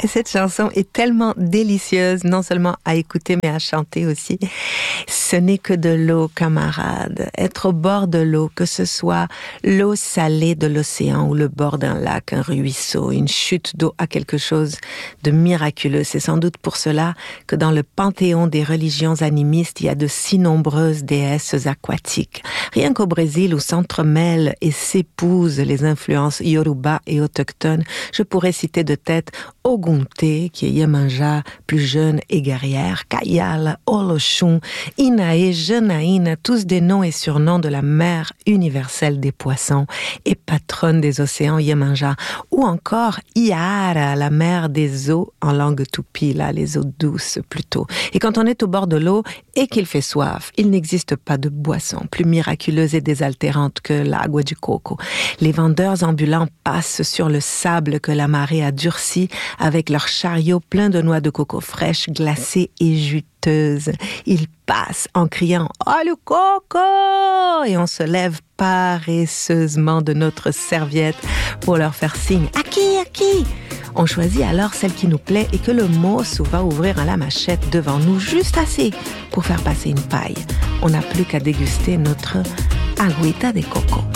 Et cette chanson est tellement délicieuse, non seulement à écouter, mais à chanter aussi. Ce n'est que de l'eau, camarade. Être au bord de l'eau, que ce soit l'eau salée de l'océan ou le bord d'un lac, un ruisseau, une chute d'eau, a quelque chose de miraculeux. C'est sans doute pour cela que dans le panthéon des religions animistes, il y a de si nombreuses déesses aquatiques. Rien qu'au Brésil, où s'entremêlent et s'épousent les influences yoruba et autochtones, je pourrais citer de tête Ogunté, qui est Yemanja, plus jeune et guerrière, Kayal, Oloshun, Inae, Jenaïna, tous des noms et surnoms de la mère universelle des poissons et patronne des océans Yemanja, ou encore Iara, la mère des eaux en langue tupi, là, les eaux douces plutôt. Et quand on est au bord de l'eau et qu'il fait soif, il n'existe pas de boisson plus miraculeuse et désaltérante que l'agua du coco. Les vendeurs ambulants passent sur le sable que la marée a durci avec leurs chariots pleins de noix de coco fraîches, glacées et juteuses. Ils passent en criant « Oh le coco !» et on se lève paresseusement de notre serviette pour leur faire signe « Aki, aki !» On choisit alors celle qui nous plaît et que le mousse va ouvrir à la machette devant nous, juste assez pour faire passer une paille. On n'a plus qu'à déguster notre agüita de coco.